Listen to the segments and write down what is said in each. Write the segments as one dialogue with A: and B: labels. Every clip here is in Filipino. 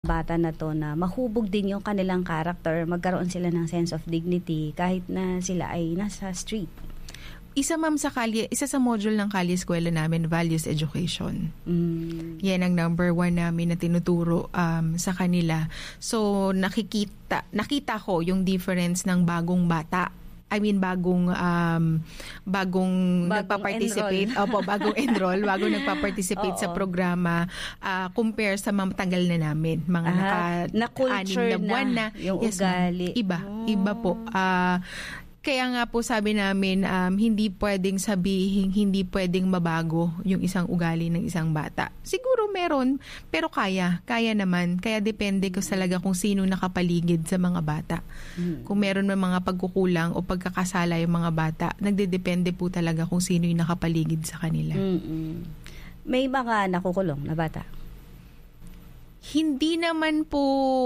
A: bata na to na mahubog din yung kanilang character, magkaroon sila ng sense of dignity kahit na sila ay nasa street.
B: Isa ma'am isa sa module ng Kalye Eskwela namin, values education. Yan ang number 1 namin na tinuturo sa kanila. So nakita ko yung difference ng bagong bata. I mean, bagong nagpa-participate. Opo, bagong enroll, bagong nagpa-participate sa programa compare sa mga matagal na namin. Mga
A: na-culture
B: na buwan na.
A: Yung ugali.
B: Iba po. Kaya nga po sabi namin, hindi pwedeng sabihin, hindi pwedeng mabago yung isang ugali ng isang bata. Siguro meron, pero kaya naman. Kaya depende ko talaga kung sino nakapaligid sa mga bata. Kung meron man mga pagkukulang o pagkakasala yung mga bata, nagdedepende po talaga kung sino yung nakapaligid sa kanila.
A: May mga nakukulong na bata?
B: Hindi naman po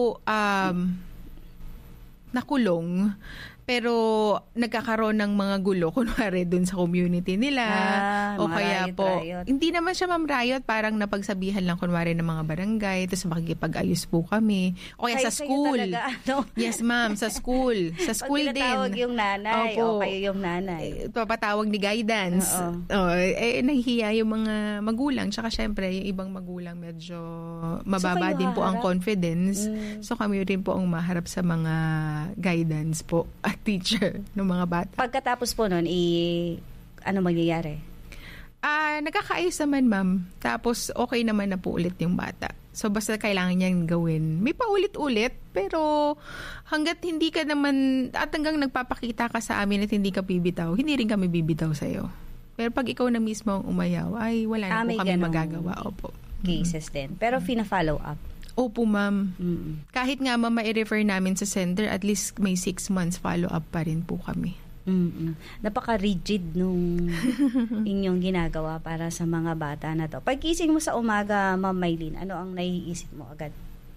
B: nakulong, pero nagkakaroon ng mga gulo kunwari dun sa community nila o kaya
A: riot.
B: Hindi naman siya ma'am riot, parang napagsabihan lang kunwari ng mga barangay, tapos makikipag-ayos po kami o kaya sa school.
A: Talaga,
B: Yes ma'am, sa school din.
A: Pag yung nanay o kayo yung nanay,
B: papatawag ni guidance. Nahihiya yung mga magulang, tsaka syempre yung ibang magulang medyo mababa din po ang confidence. So kami rin po ang maharap sa mga guidance po teacher ng mga bata.
A: Pagkatapos po nun, ano mangyayari?
B: Nagkakaayos naman ma'am. Tapos okay naman na po ulit yung bata. So basta kailangan niyang gawin. May paulit-ulit, pero hanggang nagpapakita ka sa amin at hindi ka bibitaw, hindi rin kami bibitaw sa'yo. Pero pag ikaw na mismo ang umayaw, ay wala na po kami magagawa. Opo.
A: Cases din. Pero fina-follow up.
B: Opo, ma'am. Kahit nga ma'am, ma-refer namin sa center, at least may 6 months follow-up pa rin po kami.
A: Napaka-rigid nung inyong ginagawa para sa mga bata na to. Pagkising mo sa umaga, Ma'am Mylene, ano ang naiisip mo agad?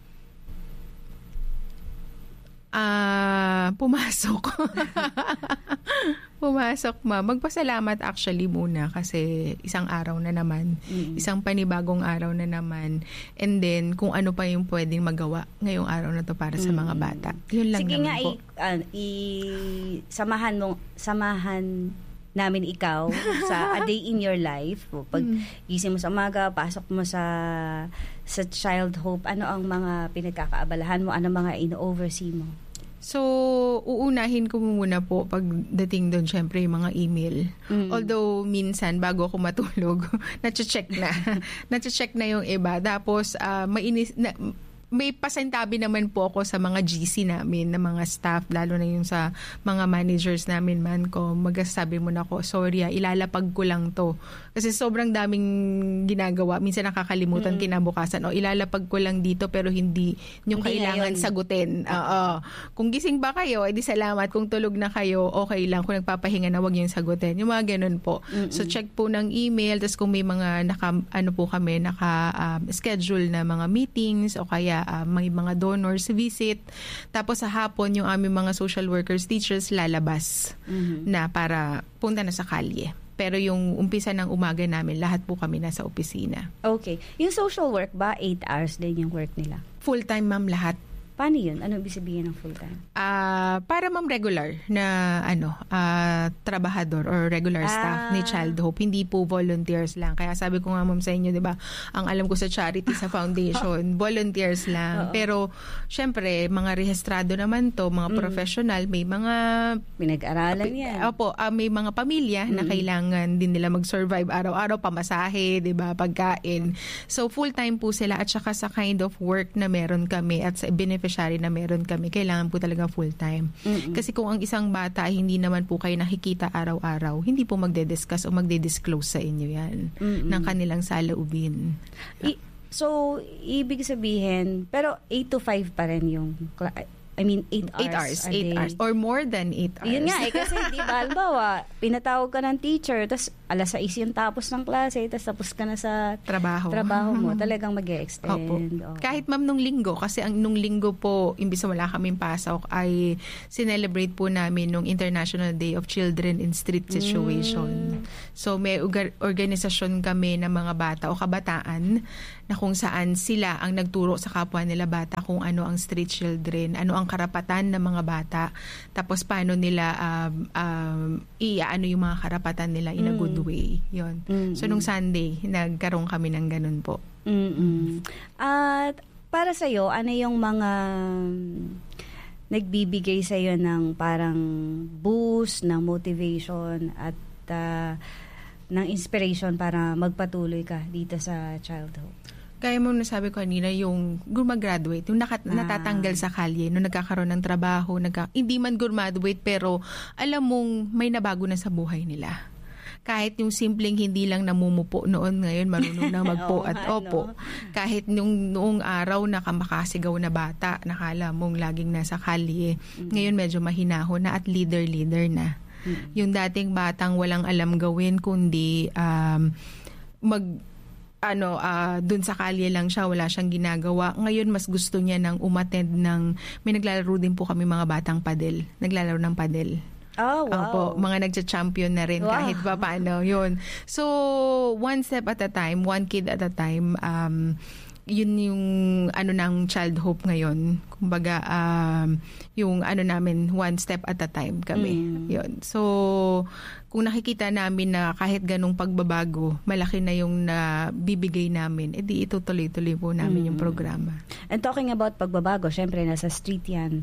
A: Pumasok ma'am. Magpasalamat actually muna kasi isang araw na naman, isang panibagong araw na naman, and then kung ano pa yung pwedeng magawa ngayong araw na to para sa mga bata. Yun lang. Sige
B: naman po.
A: Samahan namin ikaw sa a day in your life. Pag gising mo sa umaga, pasok mo sa Child Hope, ano ang mga pinagkakaabalahan mo? Ano mga in-oversee mo?
B: So, uunahin ko muna po pagdating doon, syempre, yung mga email. Although, minsan, bago ako matulog, nache-check na yung iba. Tapos, may pasintabi naman po ako sa mga GC namin, na mga staff, lalo na yung sa mga managers namin man ko, magsasabi mo na ako, sorry, ilalapag ko lang to. Kasi sobrang daming ginagawa. Minsan nakakalimutan kinabukasan, ilalapag ko lang dito pero hindi nyo kailangan sagutin. Kung gising ba kayo, edi salamat. Kung tulog na kayo, okay lang. Kung nagpapahinga na, wag nyo sagutin. Yung mga ganun po. So check po ng email, tapos kung may mga naka-schedule na mga meetings o kaya may mga donors visit. Tapos sa hapon, yung aming mga social workers, teachers, lalabas na para punta na sa kalye. Pero yung umpisa ng umaga namin, lahat po kami nasa opisina.
A: Okay. Yung social work ba, 8 hours din yung work nila?
B: Full-time, ma'am, lahat.
A: Paano yun? Ano ibig sabihin ng full-time?
B: Para ma'am regular na trabahador or regular staff ni Child Hope. Hindi po volunteers lang. Kaya sabi ko nga ma'am sa inyo, di ba, ang alam ko sa charity, sa foundation, volunteers lang. Pero, syempre, mga rehistrado naman to, mga professional, may mga
A: pinag-aralan yan.
B: Opo, may mga pamilya na kailangan din nila mag-survive araw-araw, pamasahe, di ba, pagkain. So, full-time po sila at saka sa kind of work na meron kami at sa beneficiary na meron kami, kailangan po talaga full-time. Kasi kung ang isang bata ay hindi naman po kayo nakikita araw-araw, hindi po magde-discuss o magde-disclose sa inyo yan ng kanilang saloobin.
A: So, ibig sabihin, pero 8 to 5 pa rin yung 8 hours.
B: 8 hours. Or more than 8 hours.
A: Yun nga kasi, di ba, halimbawa, pinatawag ka ng teacher, tapos 6:00 yung tapos ng klase, tapos ka na sa trabaho mo. Talagang mag-e-extend.
B: Kahit ma'am nung linggo, kasi nung linggo po, imbis na wala kaming pasok, ay sinelebrate po namin nung International Day of Children in Street Situation. So may organisasyon kami ng mga bata o kabataan na kung saan sila ang nagturo sa kapwa nila bata kung ano ang street children, ano ang karapatan ng mga bata, tapos paano nila ano yung mga karapatan nila in a good way. Yun. So nung Sunday, nagkaroon kami ng ganun po.
C: At para sa'yo, ano yung mga nagbibigay sa'yo ng parang boost, ng motivation at ng inspiration para magpatuloy ka dito sa childhood?
B: Kaya mo nasabi ko kanina, yung gumagraduate, yung natatanggal sa kalye, nung nagkakaroon ng trabaho, hindi man graduate pero alam mong may nabago na sa buhay nila. Kahit yung simpleng hindi lang namumupo noon, ngayon marunong na magpo at opo. Kahit noong araw na kamakasigaw na bata, nakala mong laging nasa kalye, ngayon medyo mahinahon na at leader na. Yung dating batang walang alam gawin kundi dun sa kalye lang siya, wala siyang ginagawa. Ngayon mas gusto niya nang umattend may naglalaro din po kami mga batang padel. Naglalaro ng padel.
C: Oh, wow.
B: Opo, mga nagcha-champion na rin kahit pa paano. Yun. So, one step at a time, one kid at a time, yun yung ng Child Hope ngayon. Kumbaga, yung namin, one step at a time kami. Yun. So, kung nakikita namin na kahit ganong pagbabago, malaki na yung nabibigay namin, edi itutuloy-tuloy po namin yung programa.
C: And talking about pagbabago, syempre nasa street yan.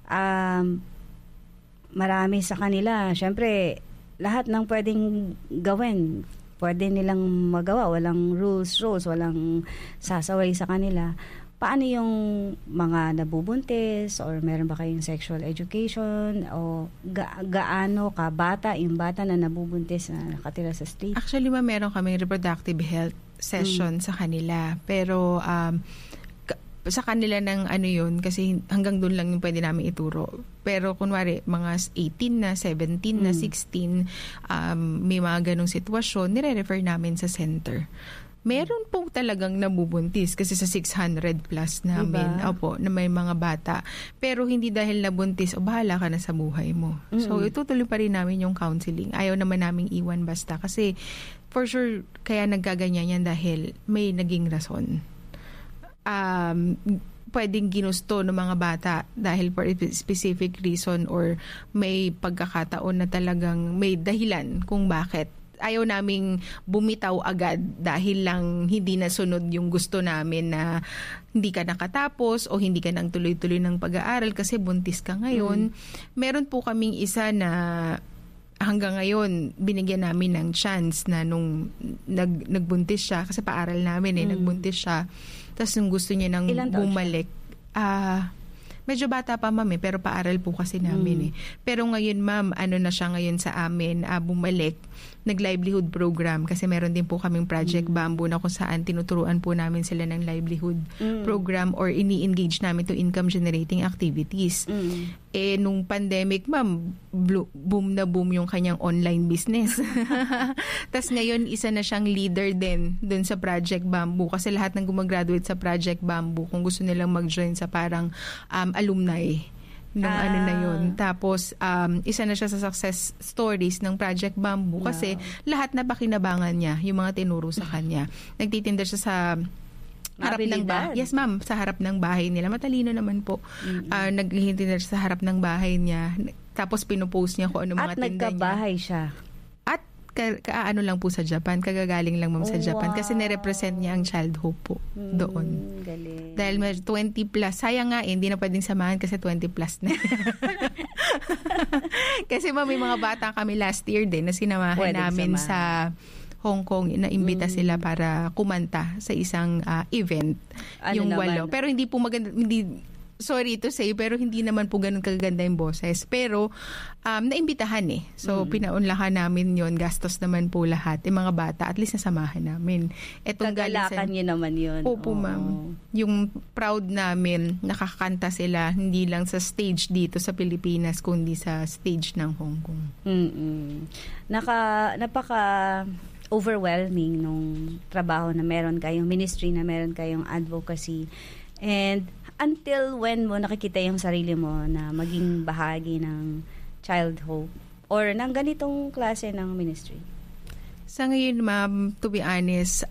C: Marami sa kanila, syempre, lahat ng pwedeng gawin, pwede nilang magawa. Walang rules, walang sasaway sa kanila. Paano yung mga nabubuntis or meron ba kayong sexual education o gaano ka bata, yung bata na nabubuntis na nakatira sa street?
B: Actually, meron kaming reproductive health session sa kanila. Pero sa kanila ng yun, kasi hanggang doon lang yung pwede namin ituro. Pero kunwari, mga 18 na, 17 na, 16, may mga ganong sitwasyon, nire-refer namin sa center. Meron pong talagang nabubuntis kasi sa 600 plus namin, na may mga bata. Pero hindi dahil nabuntis, bahala ka na sa buhay mo. So, itutuloy pa rin namin yung counseling. Ayaw naman naming iwan basta kasi for sure, kaya nagkaganyan yan dahil may naging rason. Pwedeng ginusto ng mga bata dahil for a specific reason or may pagkakataon na talagang may dahilan kung bakit. Ayaw naming bumitaw agad dahil lang hindi nasunod yung gusto namin na hindi ka nakatapos o hindi ka nang tuloy-tuloy ng pag-aaral kasi buntis ka ngayon. Meron po kaming isa na hanggang ngayon, binigyan namin ng chance na nung nagbuntis siya, kasi paaral namin nagbuntis siya. Tapos nung gusto niya nang bumalik, medyo bata pa ma'am pero paaral po kasi namin Pero ngayon ma'am, na siya ngayon sa amin, bumalik, nag-livelihood program kasi meron din po kaming Project Bamboo na kung saan tinuturuan po namin sila ng livelihood program or ini-engage namin to income generating activities. Nung pandemic ma'am, boom na boom yung kanyang online business. Tapos ngayon, isa na siyang leader din dun sa Project Bamboo kasi lahat ng gumagraduate sa Project Bamboo, kung gusto nilang mag-join sa parang alumni ng na yun. Tapos, isa na siya sa success stories ng Project Bamboo kasi lahat na pakinabangan niya, yung mga tinuro sa kanya. Nagtitinda siya sa harap ng bahay. Yes, ma'am. Sa harap ng bahay nila. Matalino naman po. Naghihintinda siya sa harap ng bahay niya. Tapos, pinupost niya kung ano mga tinda niya. At
C: nagkabahay siya.
B: At kaano lang po sa Japan. Kagagaling lang ma'am sa Japan. Kasi nirepresent niya ang Child Hope po doon.
C: Galing.
B: Dahil 20 plus. Sayang nga hindi na pwedeng samahan kasi 20 plus na. Kasi ma'am, may mga bata kami last year din na sinamahan namin sa Hong Kong, naimbita sila para kumanta sa isang event, yung walo. Pero hindi po maganda, sorry to say, pero hindi naman po ganun kaganda yung boses. Pero, naimbitahan So, pinaunlakan namin yon, gastos naman po lahat. Yung mga bata, at least nasamahan namin.
C: Kagalakan niyo naman yun.
B: Opo, ma'am. Yung proud namin, nakakanta sila, hindi lang sa stage dito sa Pilipinas, kundi sa stage ng Hong Kong.
C: Napaka overwhelming nung trabaho na meron kayong ministry, na meron kayong advocacy. And until when mo nakikita yung sarili mo na maging bahagi ng Child Hope or ng ganitong klase ng ministry?
B: Sa ngayon, ma'am, to be honest,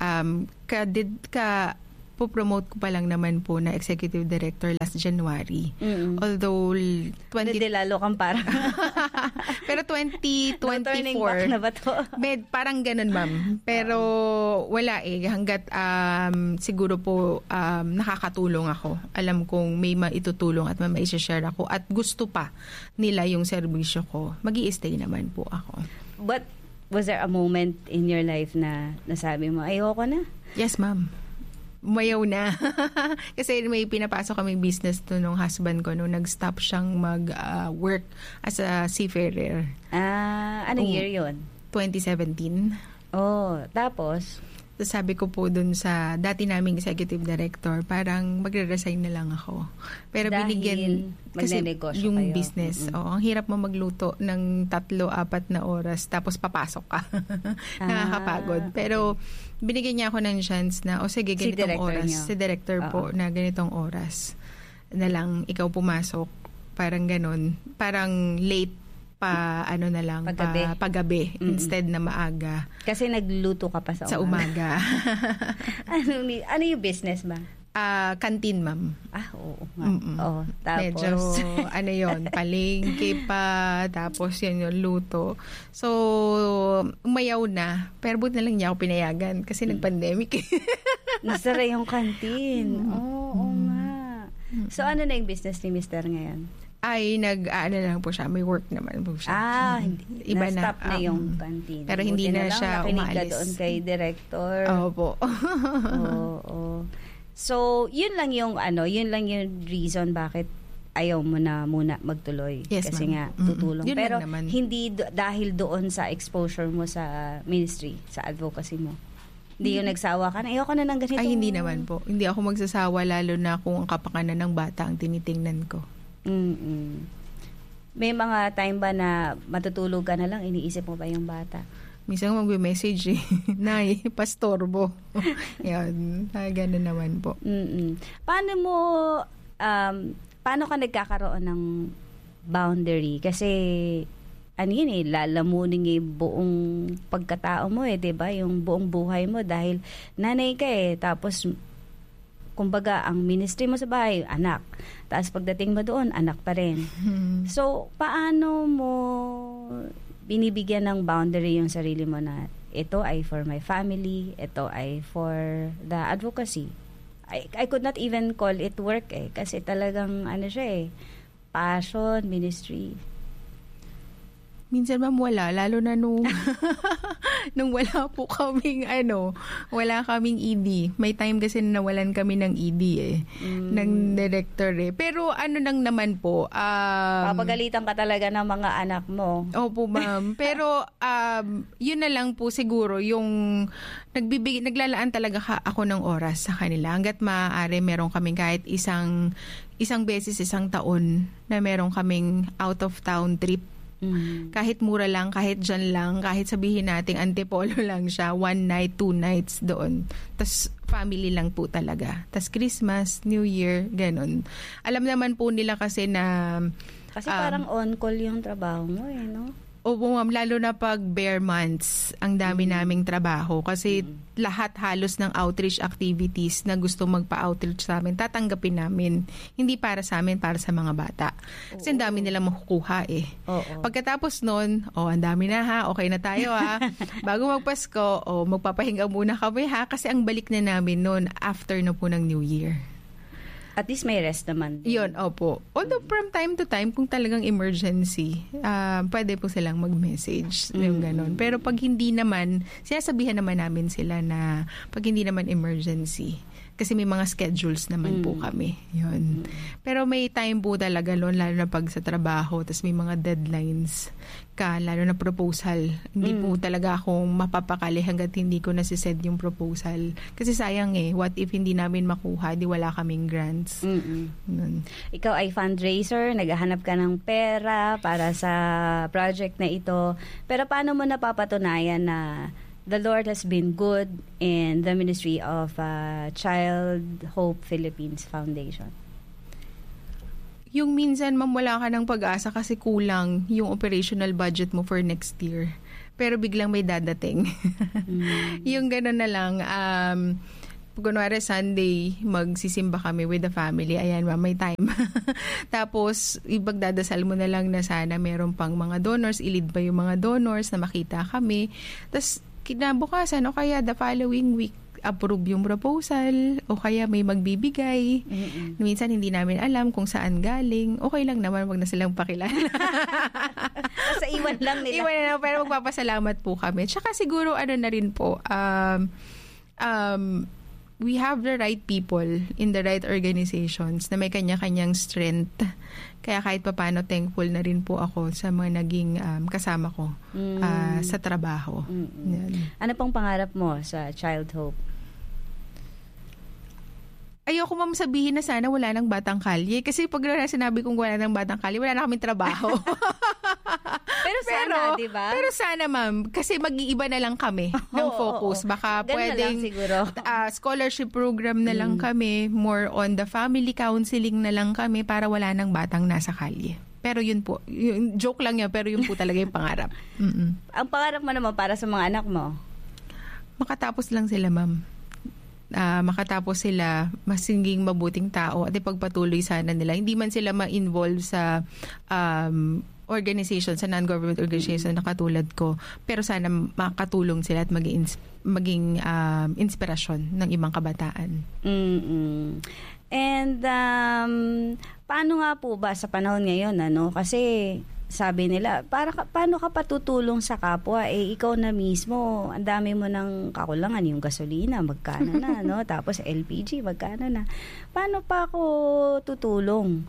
B: po-promote ko pa lang naman po na executive director last January. Although,
C: Hindi lalo kang parang.
B: pero 2024.
C: No turning back na ba to?
B: Parang ganun, ma'am. Pero wala hanggat siguro po nakakatulong ako. Alam kong may maitutulong at may maishashare ako at gusto pa nila yung serbisyo ko. Mag-i-stay naman po ako.
C: But was there a moment in your life na nasabi mo, ayoko na?
B: Yes, ma'am. Mayaw na. Kasi may pinapasok kaming business to nung husband ko nung nag-stop siyang mag-work as a seafarer.
C: Anong year yun?
B: 2017.
C: Oh, tapos?
B: Sabi ko po dun sa dati naming executive director, parang magre-resign na lang ako. Pero
C: dahil
B: binigyan kasi yung
C: kayo.
B: business. Ang hirap mo magluto ng 3-4 na oras tapos papasok ka. Nakakapagod. Pero binigyan niya ako ng chance na, sige, ganitong oras. Si director po na ganitong oras na lang ikaw pumasok. Parang ganun. Parang late paggabi instead na maaga.
C: Kasi nagluto ka pa sa
B: umaga.
C: Ano yung business ba?
B: Canteen, ma'am.
C: Oo. Tapos
B: medyo yon, palengke pa, tapos yan yung luto. So umayaw na, pero buti na lang niya ako pinayagan kasi nag-pandemic.
C: Nasara yung canteen. Oo nga. So ano na yung business ni Mr. ngayon?
B: Ay, lang po siya. May work naman po siya.
C: Iba na. Stop na yung canteen.
B: Pero hindi na siya umalis.
C: Ka doon kay director.
B: Opo.
C: Oo. So, yun lang yung reason bakit ayaw mo na muna magtuloy.
B: Yes,
C: kasi nga, tutulong.
B: Yun
C: pero hindi dahil doon sa exposure mo sa ministry, sa advocacy mo. Hindi yung nagsawa ka na, ayoko na ng ganito.
B: Ay, hindi naman po. Hindi ako magsasawa lalo na kung ang kapakanan ng bata ang tinitingnan ko.
C: May mga time ba na matutulog ka na lang, iniisip mo ba yung bata?
B: Minsan mag-message Nay, pastorbo. Yan, ganun naman po.
C: Paano ka nagkakaroon ng boundary? Kasi lalamunin yung buong pagkatao mo diba? Yung buong buhay mo dahil nanay ka tapos kumbaga, ang ministry mo sa bahay, anak. Tapos pagdating mo doon, anak pa rin. So, paano mo binibigyan ng boundary yung sarili mo na ito ay for my family, ito ay for the advocacy? I could not even call it work kasi talagang passion, ministry.
B: Minsan, ma'am, wala. Lalo na nung wala po kaming, wala kaming ED. May time kasi nawalan kami ng ED ng director Pero lang naman po.
C: Papagalitan ka talaga ng mga anak mo.
B: Opo, ma'am. Pero, yun na lang po siguro, yung naglalaan talaga ako ng oras sa kanila. Hanggat maaari, meron kaming kahit isang beses, isang taon na meron kaming out-of-town trip. Kahit mura lang, kahit dyan lang, kahit sabihin natin Antipolo lang siya, 1 night, 2 nights doon. Tas family lang po talaga. Tas Christmas, New Year, ganun. Alam naman po nila kasi na...
C: Kasi parang on-call yung trabaho mo no?
B: Opo, ma'am, lalo na pag bare months, ang dami naming trabaho. Kasi lahat halos ng outreach activities na gusto magpa-outreach sa amin, tatanggapin namin. Hindi para sa amin, para sa mga bata. Kasi ang dami nila makukuha Pagkatapos nun, ang dami na okay na tayo Bago magpasko, magpapahinga muna kami kasi ang balik na namin nun after na po ng New Year.
C: At least may rest naman.
B: Yun, opo. Although from time to time, kung talagang emergency, pwede po silang mag-message. Yung ganun. Pero pag hindi naman, sinasabihan naman namin sila na pag hindi naman emergency, kasi may mga schedules naman po kami. Yun. Pero may time po talaga lalo na pag sa trabaho, tas may mga deadlines ka, lalo na proposal. Hindi po talaga akong mapapakali hanggat hindi ko nasisend yung proposal. Kasi sayang what if hindi namin makuha, di wala kaming grants.
C: Ikaw ay fundraiser, naghahanap ka ng pera para sa project na ito. Pero paano mo napapatunayan na the Lord has been good in the ministry of Child Hope Philippines Foundation?
B: Yung minsan, ma'am, wala ka ng pag-asa kasi kulang yung operational budget mo for next year. pero biglang may dadating. Yung gano'n na lang, kunwari Sunday, magsisimba kami with the family. Ayan, may time. Tapos, ipagdadasal mo na lang na sana meron pang mga donors, ilid pa yung mga donors na makita kami. Tapos, kinabukasan o kaya the following week, approve yung proposal o kaya may magbibigay. Minsan hindi namin alam kung saan galing. Okay lang naman, wag na silang pakilala.
C: Sa iwan lang nila.
B: Iwan na lang, pero magpapasalamat po kami. Tsaka siguro na rin po, we have the right people in the right organizations na may kanya-kanyang strength. Kaya kahit papaano thankful na rin po ako sa mga naging kasama ko sa trabaho.
C: Ano pang pangarap mo sa Child Hope?
B: Ayoko ma'am sabihin na sana wala nang Batang Kalye. Kasi pag sinabi kong wala nang Batang Kalye, wala na kaming trabaho.
C: Pero sana, di ba?
B: Pero sana ma'am, kasi mag-iiba na lang kami ng focus. Baka pwedeng scholarship program na lang kami, more on the family counseling na lang kami para wala nang batang nasa kalye. Pero yun po, joke lang yan, pero yun po talaga yung pangarap.
C: Ang pangarap mo naman para sa mga anak mo?
B: Makatapos lang sila ma'am. Makatapos sila, masinging mabuting tao at ipagpatuloy sana nila. Hindi man sila ma-involve sa organization, sa non-government organization na katulad ko, pero sana makatulong sila at maging inspirasyon ng ibang kabataan.
C: And paano nga po ba sa panahon ngayon, kasi sabi nila, paano ka patutulong sa kapwa? Ikaw na mismo, ang dami mo ng kakulangan, yung gasolina, magkano na, Tapos LPG, magkano na. Paano pa ako tutulong?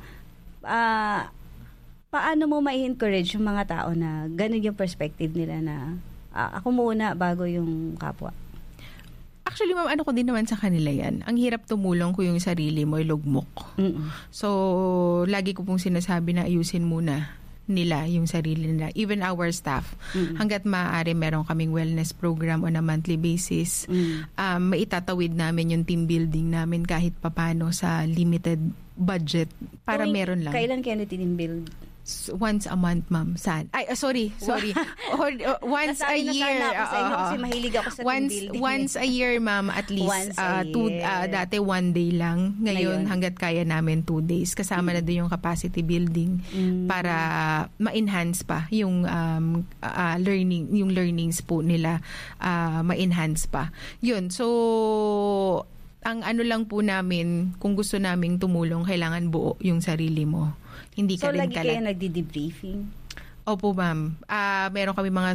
C: Paano mo ma-encourage yung mga tao na ganun yung perspective nila na ako muna bago yung kapwa?
B: Actually, ma'am, ko din naman sa kanila yan. Ang hirap tumulong kung yung sarili mo ay lugmok. So, lagi ko pong sinasabi na ayusin muna nila yung sarili nila, even our staff. Hanggat maaari meron kaming wellness program on a monthly basis. Maitatawid namin yung team building namin kahit papano sa limited budget para meron lang.
C: Kailan kayo team build?
B: Once a month, ma'am. Sorry. Once a year.
C: Kasi mahilig ako sa team building.
B: Once a year, ma'am, at least. Dati 1 day lang. Ngayon, hanggat kaya namin 2 days. Kasama na doon yung capacity building para ma-enhance pa yung learnings po nila. Ma-enhance pa. Yun. So, ang lang po namin, kung gusto naming tumulong, kailangan buo yung sarili mo. Hindi ka rin
C: kalat. So, lagi kayo nagdi-debriefing?
B: Opo, ma'am. Meron kami mga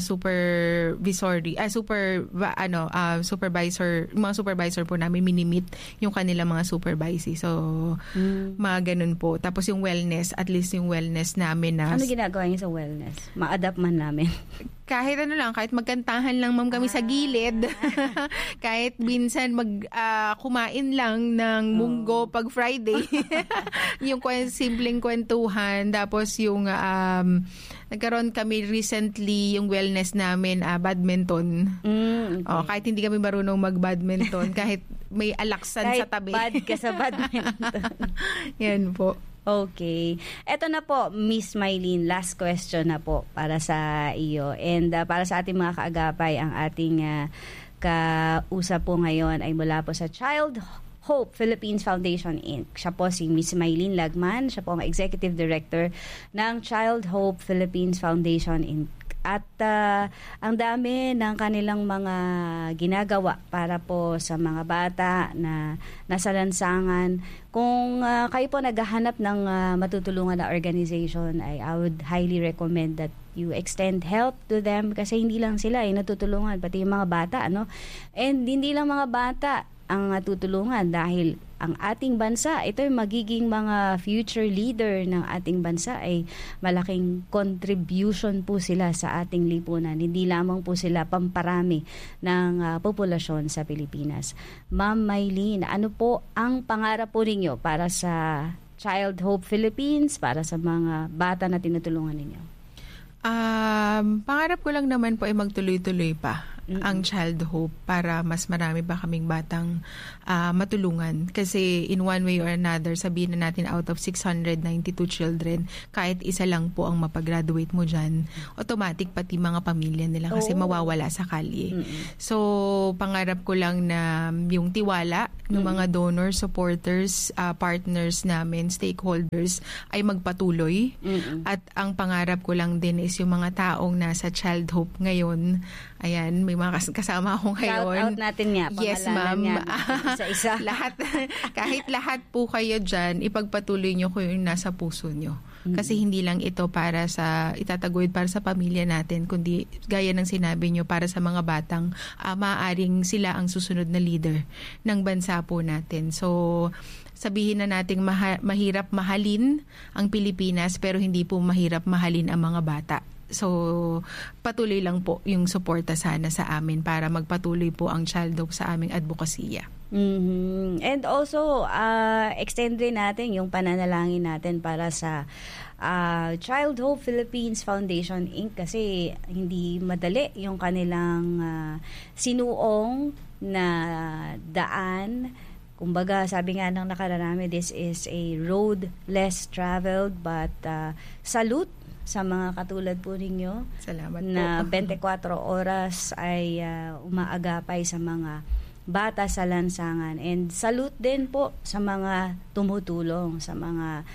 B: mga supervisor po namin, minimit yung kanilang mga supervisee. So, mga ganun po. Tapos yung wellness, at least yung wellness namin na...
C: Ano ginagawa niyo sa wellness? Ma-adapt man namin.
B: Kahit kahit magkantahan lang ma'am kami sa gilid. Kahit minsan kumain lang ng munggo pag Friday. Yung simpleng kwentuhan. Tapos yung nagkaroon kami recently yung wellness namin, badminton. Okay. Kahit hindi kami marunong mag-badminton, kahit may alaksan sa tabi.
C: Kahit bad ka sa badminton.
B: Yan po.
C: Okay. Eto na po, Miss Mylene, last question na po para sa iyo. And para sa ating mga kaagapay, ang ating kausap po ngayon ay mula po sa Child Hope Philippines Foundation Inc. Siya po si Miss Mylene Lagman. Siya po ang Executive Director ng Child Hope Philippines Foundation Inc. At ang dami ng kanilang mga ginagawa para po sa mga bata na nasa lansangan. Kung kayo po naghahanap ng matutulungan na organization, I would highly recommend that you extend help to them kasi hindi lang sila natutulungan, pati yung mga bata. And hindi lang mga bata ang tutulungan dahil ang ating bansa, ito yung magiging mga future leader ng ating bansa ay malaking contribution po sila sa ating lipunan. Hindi lamang po sila pamparami ng populasyon sa Pilipinas. Ma'am Mylene, ano po ang pangarap po ninyo para sa Child Hope Philippines, para sa mga bata na tinutulungan ninyo?
B: Pangarap ko lang naman po ay magtuloy-tuloy pa ang Child Hope para mas marami pa kaming batang matulungan. Kasi in one way or another, sabihin na natin out of 692 children, kahit isa lang po ang mapagraduate mo dyan, automatic pati mga pamilya nila kasi mawawala sa kalye. So, pangarap ko lang na yung tiwala ng mga donors, supporters, partners namin, stakeholders ay magpatuloy. At ang pangarap ko lang din is yung mga taong nasa Child Hope ngayon, ayan, may mga kasama ako ngayon.
C: Shout out natin nga.
B: Yes, ma'am.
C: Isa-isa.
B: Kahit lahat po kayo dyan, ipagpatuloy nyo ko yung nasa puso nyo. Kasi hindi lang ito para sa itataguyod para sa pamilya natin, kundi gaya ng sinabi nyo, para sa mga batang maaaring sila ang susunod na leader ng bansa po natin. So, sabihin na nating mahirap mahalin ang Pilipinas, pero hindi po mahirap mahalin ang mga bata. So, patuloy lang po yung suporta sana sa amin para magpatuloy po ang Child Hope sa aming advokasya.
C: And also, extend rin natin yung pananalangin natin para sa Child Hope Philippines Foundation Inc. Kasi hindi madali yung kanilang sinuong na daan. Kumbaga, sabi nga ng nakararami, this is a road less traveled, but salute sa mga katulad po ninyo.
B: Salamat
C: na
B: po.
C: 24 oras ay umaagapay sa mga bata sa lansangan. And salute din po sa mga tumutulong, sa mga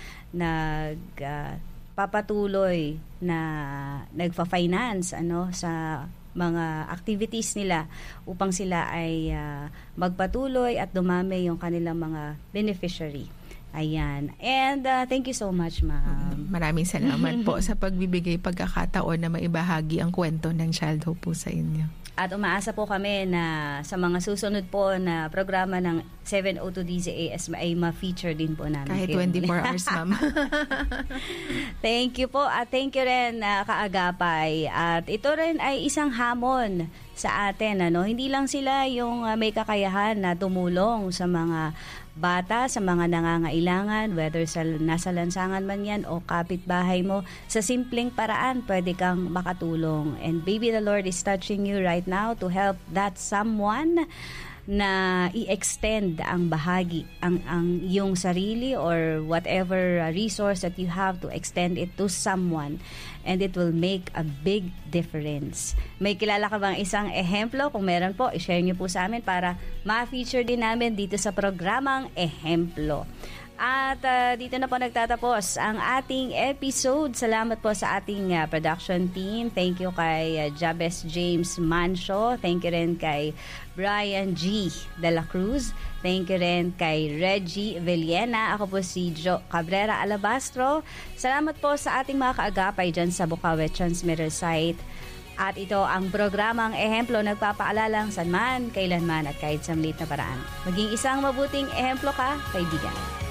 C: papatuloy na nagfa-finance sa mga activities nila upang sila ay magpatuloy at dumami yung kanilang mga beneficiary. Ayan. And thank you so much, ma'am.
B: Maraming salamat po sa pagbibigay pagkakataon na maibahagi ang kwento ng Child Hope po sa inyo.
C: At umaasa po kami na sa mga susunod po na programa ng 702 DZAS ay ma-feature din po namin.
B: Kahit 24 hours, ma'am.
C: Thank you po. At thank you rin, Kaagapay. At ito rin ay isang hamon sa atin. Hindi lang sila yung may kakayahan na tumulong sa mga bata, sa mga nangangailangan, whether nasa lansangan man yan o kapitbahay mo, sa simpleng paraan pwede kang makatulong. And maybe the Lord is touching you right now to help that someone na i-extend ang bahagi, ang iyong sarili or whatever resource that you have, to extend it to someone, and it will make a big difference. May kilala ka bang isang ehemplo? Kung meron po, i-share niyo po sa amin para ma-feature din namin dito sa programang Ehemplo. At dito na po nagtatapos ang ating episode. Salamat po sa ating production team. Thank you kay Jabez James Mancio. Thank you rin kay Brian G. De La Cruz. Thank you rin kay Reggie Villena. Ako po si Jo Cabrera Alabastro. Salamat po sa ating mga kaagapay dyan sa Bukawi Transmitter site. At ito ang programang Ehemplo, nagpapaalalang saan man, kailanman at kahit sa maliit na paraan. Maging isang mabuting ehemplo ka, kaibigan.